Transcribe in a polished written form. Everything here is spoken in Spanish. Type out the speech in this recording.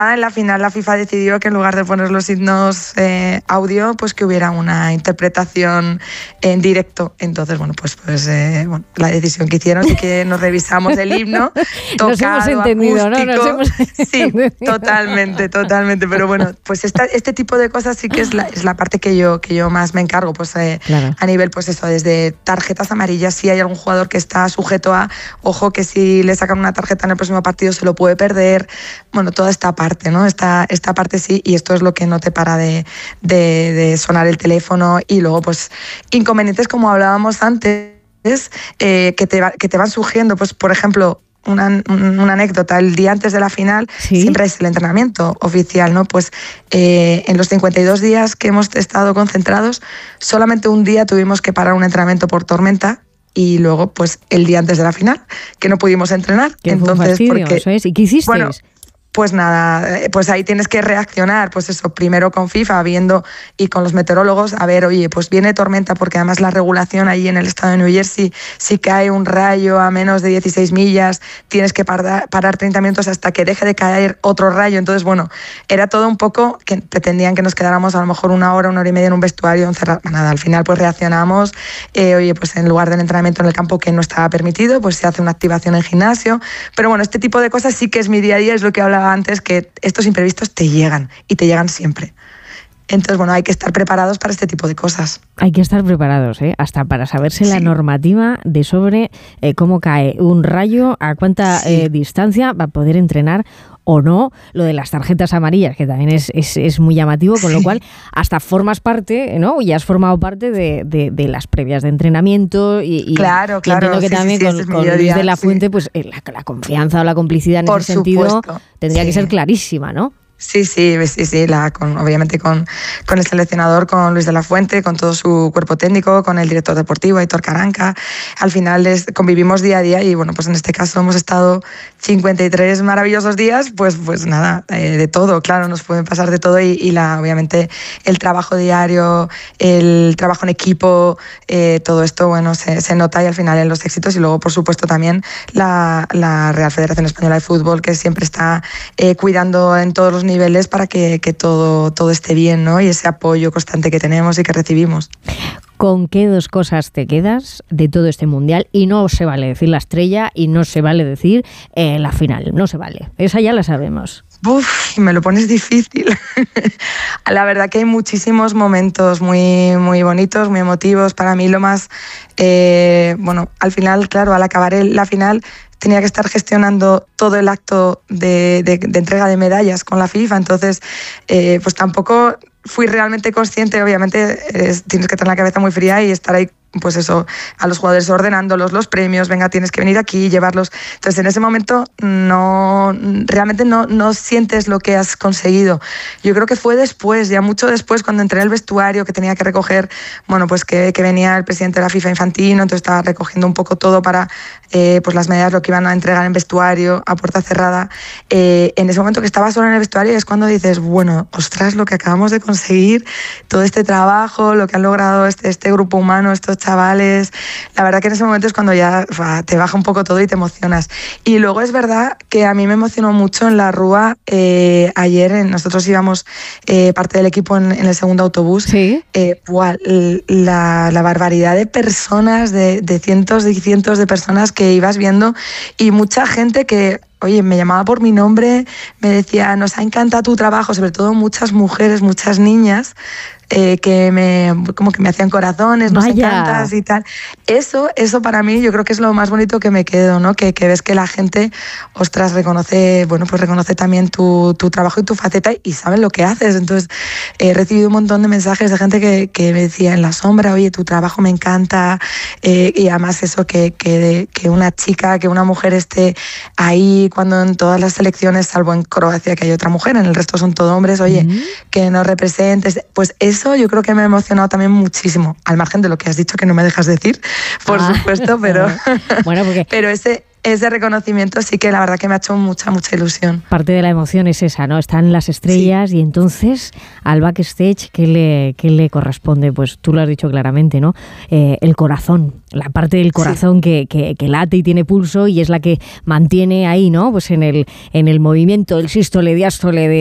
en la final la FIFA decidió que en lugar de poner los himnos audio, pues que hubiera una interpretación en directo. Entonces, bueno, la decisión que hicieron es que nos revisamos el himno tocado, nos hemos entendido, acústico. ¿no? Sí, totalmente. Pero bueno, pues este tipo de cosas sí que es la parte que yo más me encargo, pues claro. A nivel, pues eso, desde tarjetas amarillas, si hay algún jugador que está sujeto a, ojo, que si le sacan una tarjeta en el próximo partido se lo puede perder. Bueno, toda esta parte, ¿no? Esta parte sí, y esto es lo que no te para de sonar el teléfono. Y luego, pues, inconvenientes como hablábamos antes, que te van surgiendo, pues, por ejemplo, una anécdota, el día antes de la final, ¿sí? Siempre es el entrenamiento oficial, ¿no? Pues en los 52 días que hemos estado concentrados, solamente un día tuvimos que parar un entrenamiento por tormenta. Y luego, pues, el día antes de la final, que no pudimos entrenar. Entonces, eso es. ¿Y qué hiciste? Bueno, pues nada, pues ahí tienes que reaccionar, pues eso, primero con FIFA, viendo y con los meteorólogos, a ver, oye, pues viene tormenta, porque además la regulación allí en el estado de New Jersey, si cae un rayo a menos de 16 millas, tienes que parar 30 minutos hasta que deje de caer otro rayo. Entonces, bueno, era todo un poco que pretendían que nos quedáramos a lo mejor una hora y media en un vestuario encerrado. Nada, al final pues reaccionamos, oye, pues en lugar del entrenamiento en el campo que no estaba permitido, pues se hace una activación en gimnasio. Pero bueno, este tipo de cosas sí que es mi día a día, es lo que hablaba antes, que estos imprevistos te llegan y te llegan siempre. Entonces, bueno, hay que estar preparados para este tipo de cosas. Hay que estar preparados, hasta para saberse la normativa de sobre cómo cae un rayo, a cuánta distancia va a poder entrenar o no. Lo de las tarjetas amarillas, que también es muy llamativo, con lo cual hasta formas parte, ¿no? Y has formado parte de las previas de entrenamiento y claro. Y entiendo que también con Luis de la Fuente, pues la confianza o la complicidad en ese sentido tendría que ser clarísima, ¿no? Sí, obviamente con el seleccionador, con Luis de la Fuente, con todo su cuerpo técnico, con el director deportivo, Aitor Caranca. Al final convivimos día a día y, bueno, pues en este caso hemos estado 53 maravillosos días, pues nada, de todo, claro, nos puede pasar de todo y obviamente el trabajo diario, el trabajo en equipo, todo esto, bueno, se nota y al final en los éxitos. Y luego, por supuesto, también la Real Federación Española de Fútbol, que siempre está cuidando en todos los niveles para que todo esté bien, ¿no? Y ese apoyo constante que tenemos y que recibimos. ¿Con qué dos cosas te quedas de todo este mundial? Y no se vale decir la estrella y no se vale decir la final, no se vale. Esa ya la sabemos. Uf, me lo pones difícil. La verdad que hay muchísimos momentos muy, muy bonitos, muy emotivos. Para mí lo más, al final, claro, al acabar la final, tenía que estar gestionando todo el acto de entrega de medallas con la FIFA, entonces pues tampoco fui realmente consciente. Obviamente tienes que tener la cabeza muy fría y estar ahí, pues eso, a los jugadores ordenándolos los premios, venga, tienes que venir aquí y llevarlos. Entonces en ese momento realmente no sientes lo que has conseguido. Yo creo que fue después, ya mucho después, cuando entré en el vestuario, que tenía que recoger, bueno, pues que venía el presidente de la FIFA, Infantino, entonces estaba recogiendo un poco todo para pues las medallas, lo que iban a entregar en vestuario a puerta cerrada. En ese momento que estaba solo en el vestuario es cuando dices, bueno, ostras, lo que acabamos de conseguir, todo este trabajo, lo que han logrado este grupo humano, estos chavales. La verdad que en ese momento es cuando ya te baja un poco todo y te emocionas. Y luego es verdad que a mí me emocionó mucho en la Rúa. Ayer nosotros íbamos parte del equipo en el segundo autobús. Sí. La barbaridad de personas, de cientos y cientos de personas que ibas viendo, y mucha gente que, oye, me llamaba por mi nombre, me decía, nos ha encantado tu trabajo, sobre todo muchas mujeres, muchas niñas, como que me hacían corazones, nos encantas y tal. Eso para mí yo creo que es lo más bonito que me quedo, ¿no? Que ves que la gente, ostras, reconoce también tu trabajo y tu faceta y saben lo que haces. Entonces he recibido un montón de mensajes de gente que me decía en la sombra, oye, tu trabajo me encanta, y además eso, que una chica, que una mujer esté ahí cuando en todas las selecciones, salvo en Croacia que hay otra mujer, en el resto son todo hombres, oye, que nos representes, pues eso yo creo que me ha emocionado también muchísimo, al margen de lo que has dicho que no me dejas decir, por supuesto, pero bueno, porque pero ese reconocimiento sí que la verdad que me ha hecho mucha ilusión. Parte de la emoción es esa, ¿no? Están las estrellas, sí. Y entonces al backstage, ¿qué le corresponde? Pues tú lo has dicho claramente, ¿no? El corazón, la parte del corazón sí. que late y tiene pulso y es la que mantiene ahí, ¿no? Pues en el movimiento, el sístole, diástole